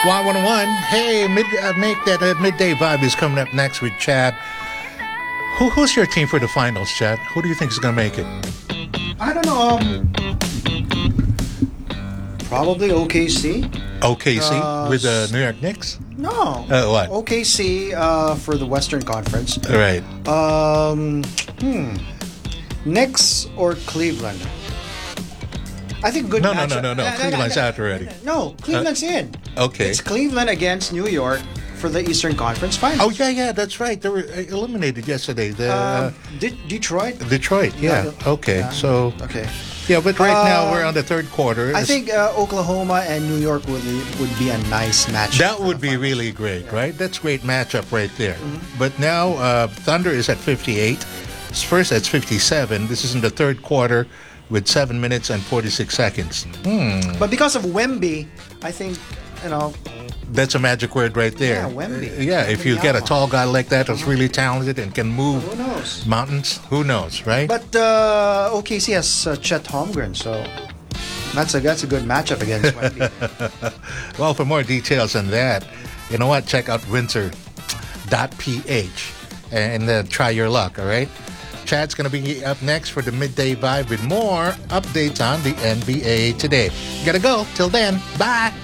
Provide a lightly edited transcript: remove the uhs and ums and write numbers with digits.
Y101. Hey, make that midday vibe is coming up next with Chad. Who's your team for the finals, Chad? Who do you think is going to make it? I don't know. Probably OKC. OKC with the New York Knicks? No. What? OKC for the Western Conference. Right. Knicks or Cleveland? I think good No. matchup. Cleveland's out already. No, Cleveland's in. Okay. It's Cleveland against New York for the Eastern Conference Finals. Oh, yeah, that's right. They were eliminated yesterday. Detroit? Detroit, yeah. Okay, Yeah. so... Okay. Yeah, but right now we're on the third quarter. I think Oklahoma and New York would be a nice matchup. That would be really great, right? That's great matchup right there. But now Thunder is at 58. Spurs at 57. This is in the third quarter with 7 minutes and 46 seconds. But because of Wemby, I think, That's a magic word right there. Yeah, Wemby. If you get a tall guy like that that's really talented and can move who knows? mountains, who knows, right? But OKC has Chet Holmgren, so that's a good matchup against Wemby. Well, for more details on that, you know what? Check out windsor.ph and try your luck, all right? Chad's going to be up next for the Midday Vibe with more updates on the NBA today. Gotta go. Till then, bye.